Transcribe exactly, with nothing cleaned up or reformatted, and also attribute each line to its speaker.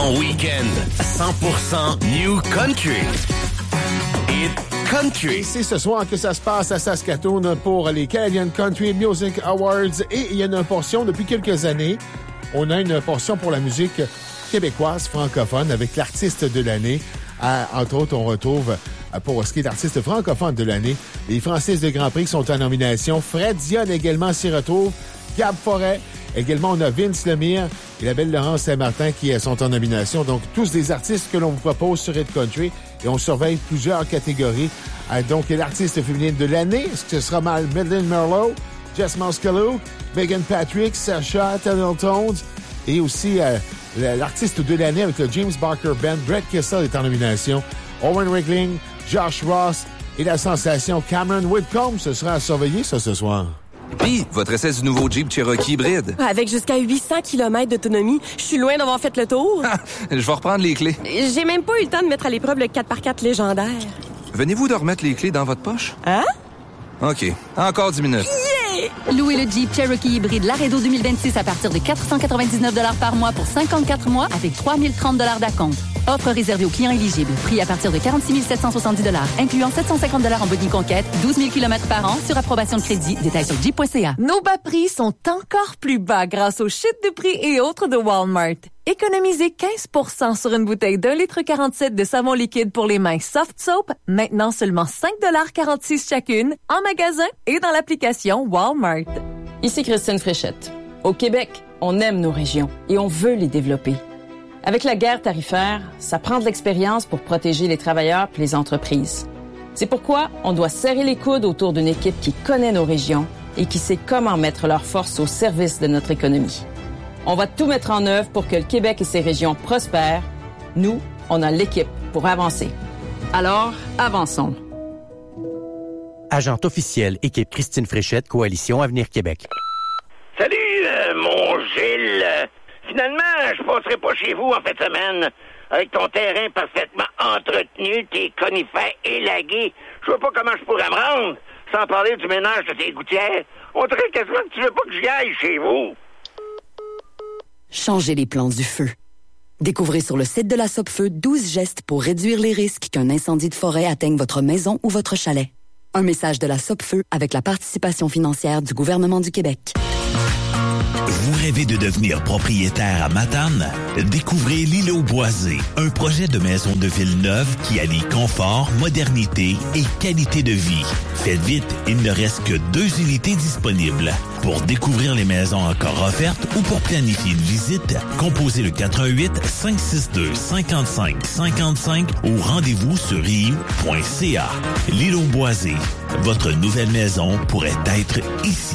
Speaker 1: Ton week-end, cent pour cent New Country. Hit Country.
Speaker 2: Et c'est ce soir que ça se passe à Saskatoon pour les Canadian Country Music Awards. Et il y a une portion, depuis quelques années, on a une portion pour la musique québécoise francophone avec l'artiste de l'année. À, entre autres, on retrouve, pour ce qui est l'artiste francophone de l'année, les Francis de Grand Prix qui sont en nomination. Fred Dion également s'y retrouve. Gab Forêt. Également, on a Vince Lemire et la belle Laurence Saint-Martin qui sont en nomination. Donc, tous des artistes que l'on vous propose sur Hit Country. Et on surveille plusieurs catégories. Euh, donc, l'artiste féminine de l'année, est-ce que ce sera mal Madeline Merlot, Jess Moskalew, Megan Patrick, Sacha Hamilton et aussi euh, l'artiste de l'année avec le James Barker Band. Brett Kessel est en nomination. Owen Rickling, Josh Ross et la sensation Cameron Whitcomb. Ce sera à surveiller, ça, ce soir.
Speaker 3: Puis, votre essai du nouveau Jeep Cherokee hybride.
Speaker 4: Avec jusqu'à huit cents kilomètres d'autonomie, je suis loin d'avoir fait le tour.
Speaker 3: Ah, je vais reprendre les clés.
Speaker 4: J'ai même pas eu le temps de mettre à l'épreuve le quatre par quatre légendaire.
Speaker 3: Venez-vous de remettre les clés dans votre poche?
Speaker 4: Hein?
Speaker 3: OK. Encore dix minutes.
Speaker 4: Yeah!
Speaker 5: Louez le Jeep Cherokee hybride Laredo deux mille vingt-six à partir de quatre cent quatre-vingt-dix-neuf dollars par mois pour cinquante-quatre mois avec trois mille trente dollars d'acompte. Offre réservée aux clients éligibles. Prix à partir de quarante-six mille sept cent soixante-dix dollars, incluant sept cent cinquante dollars en body conquête, douze mille kilomètres par an sur approbation de crédit. Détails sur jeep point c a.
Speaker 6: Nos bas prix sont encore plus bas grâce aux chutes de prix et autres de Walmart. Économisez quinze pour cent sur une bouteille d'un litre quarante-sept de savon liquide pour les mains Soft Soap, maintenant seulement cinq dollars quarante-six chacune, en magasin et dans l'application Walmart.
Speaker 7: Ici Christine Fréchette. Au Québec, on aime nos régions et on veut les développer. Avec la guerre tarifaire, ça prend de l'expérience pour protéger les travailleurs et les entreprises. C'est pourquoi on doit serrer les coudes autour d'une équipe qui connaît nos régions et qui sait comment mettre leurs forces au service de notre économie. On va tout mettre en œuvre pour que le Québec et ses régions prospèrent. Nous, on a l'équipe pour avancer. Alors, avançons.
Speaker 8: Agente officielle, équipe Christine Fréchette, Coalition Avenir Québec.
Speaker 9: Salut, euh, mon Gilles. Finalement, je passerai pas chez vous en fin de semaine. Avec ton terrain parfaitement entretenu, tes conifères élagués, je vois pas comment je pourrais me rendre, sans parler du ménage de tes gouttières. On dirait quasiment que tu veux pas que j'y aille chez vous.
Speaker 10: Changez les plans du feu. Découvrez sur le site de la Sopfeu douze gestes pour réduire les risques qu'un incendie de forêt atteigne votre maison ou votre chalet. Un message de la Sopfeu avec la participation financière du gouvernement du Québec.
Speaker 11: Vous rêvez de devenir propriétaire à Matane? Découvrez l'Îlot Boisé, un projet de maison de ville neuve qui allie confort, modernité et qualité de vie. Faites vite, il ne reste que deux unités disponibles. Pour découvrir les maisons encore offertes ou pour planifier une visite, composez le quatre un huit, cinq six deux, cinq cinq cinq cinq ou rendez-vous sur i u point c a. L'Îlot Boisé, votre nouvelle maison pourrait être ici.